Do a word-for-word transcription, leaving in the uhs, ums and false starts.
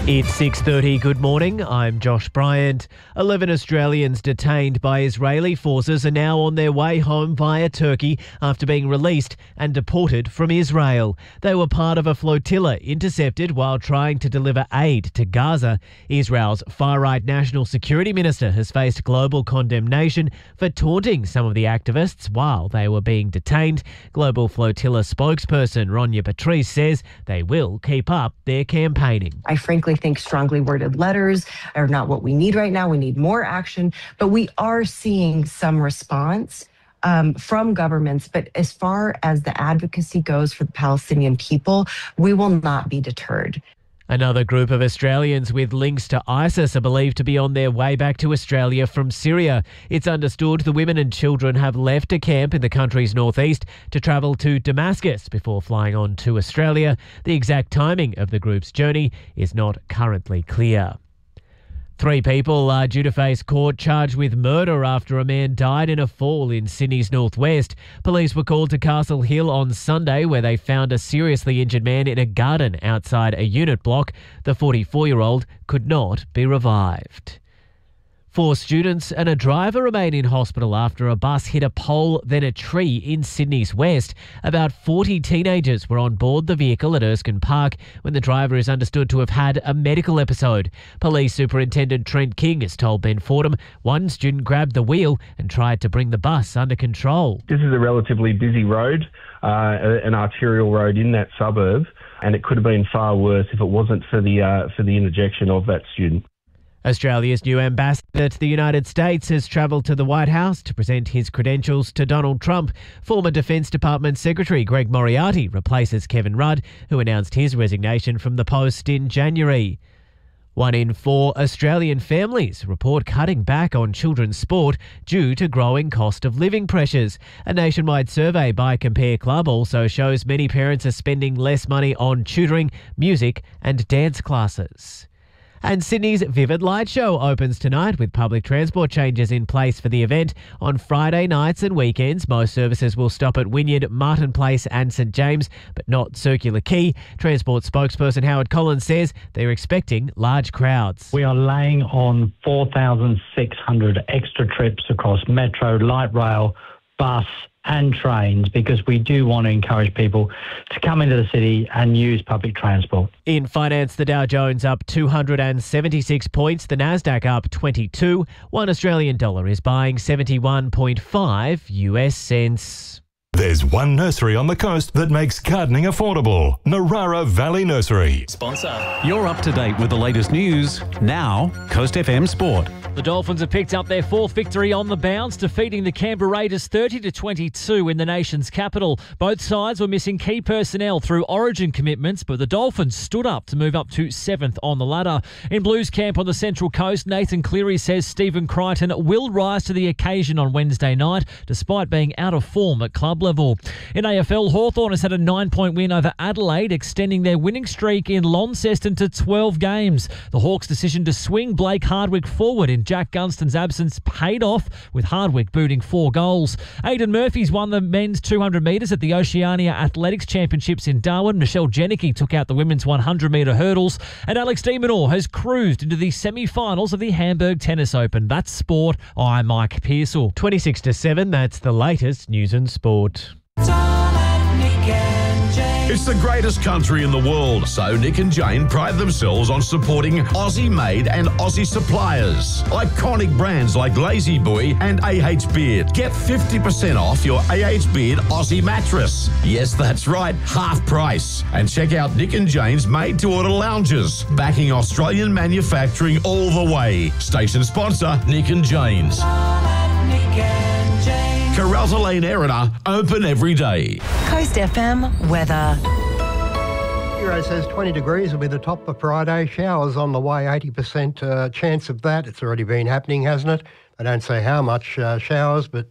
It's six thirty. Good morning. I'm Josh Bryant. eleven Australians detained by Israeli forces are now on their way home via Turkey after being released and deported from Israel. They were part of a flotilla intercepted while trying to deliver aid to Gaza. Israel's far-right National Security Minister has faced global condemnation for taunting some of the activists while they were being detained. Global Flotilla spokesperson Ronya Patrice says they will keep up their campaigning. I frankly think strongly worded letters are not what we need right now. We need more action, but we are seeing some response um, from governments. But as far as the advocacy goes for the Palestinian people, we will not be deterred. Another group of Australians with links to ISIS are believed to be on their way back to Australia from Syria. It's understood the women and children have left a camp in the country's northeast to travel to Damascus before flying on to Australia. The exact timing of the group's journey is not currently clear. Three people are due to face court charged with murder after a man died in a fall in Sydney's northwest. Police were called to Castle Hill on Sunday where they found a seriously injured man in a garden outside a unit block. The forty-four-year-old could not be revived. Four students and a driver remain in hospital after a bus hit a pole, then a tree in Sydney's west. About forty teenagers were on board the vehicle at Erskine Park when the driver is understood to have had a medical episode. Police Superintendent Trent King has told Ben Fordham one student grabbed the wheel and tried to bring the bus under control. This is a relatively busy road, uh, an arterial road in that suburb, and it could have been far worse if it wasn't for the uh, for the interjection of that student. Australia's new ambassador to the United States has travelled to the White House to present his credentials to Donald Trump. Former Defence Department Secretary Greg Moriarty replaces Kevin Rudd, who announced his resignation from the post in January. One in four Australian families report cutting back on children's sport due to growing cost of living pressures. A nationwide survey by Compare Club also shows many parents are spending less money on tutoring, music and dance classes. And Sydney's Vivid Light Show opens tonight with public transport changes in place for the event. On Friday nights and weekends, most services will stop at Wynyard, Martin Place and St James, but not Circular Quay. Transport spokesperson Howard Collins says they're expecting large crowds. We are laying on four thousand six hundred extra trips across metro, light rail, bus and trains because we do want to encourage people to come into the city and use public transport. In finance, the Dow Jones up two hundred seventy-six points, the Nasdaq up twenty-two. One Australian dollar is buying seventy-one point five U S cents. There's one nursery on the coast that makes gardening affordable. Narara Valley Nursery. Sponsor. You're up to date with the latest news. Now, Coast F M Sport. The Dolphins have picked up their fourth victory on the bounce, defeating the Canberra Raiders thirty to twenty-two in the nation's capital. Both sides were missing key personnel through origin commitments, but the Dolphins stood up to move up to seventh on the ladder. In Blues camp on the Central Coast, Nathan Cleary says Stephen Crichton will rise to the occasion on Wednesday night, despite being out of form at club level. In A F L, Hawthorn has had a nine-point win over Adelaide, extending their winning streak in Launceston to twelve games. The Hawks' decision to swing Blake Hardwick forward in Jack Gunston's absence paid off, with Hardwick booting four goals. Aidan Murphy's won the men's two hundred metres at the Oceania Athletics Championships in Darwin. Michelle Jenneke took out the women's one hundred metre hurdles. And Alex de Minaur has cruised into the semi-finals of the Hamburg Tennis Open. That's sport. I'm Mike Pearsall. twenty-six to seven, that's the latest news and sport. It's the greatest country in the world, so Nick and Jane pride themselves on supporting Aussie-made and Aussie suppliers. Iconic brands like Lazy Boy and A H Beard. Get fifty percent off your A H Beard Aussie mattress. Yes, that's right, half price. And check out Nick and Jane's made-to-order lounges, backing Australian manufacturing all the way. Station sponsor, Nick and Jane's. Carralta Lane Erina, open every day. Coast F M weather. Giro says twenty degrees will be the top for Friday. Showers on the way, eighty percent uh, chance of that. It's already been happening, hasn't it? They don't say how much uh, showers, but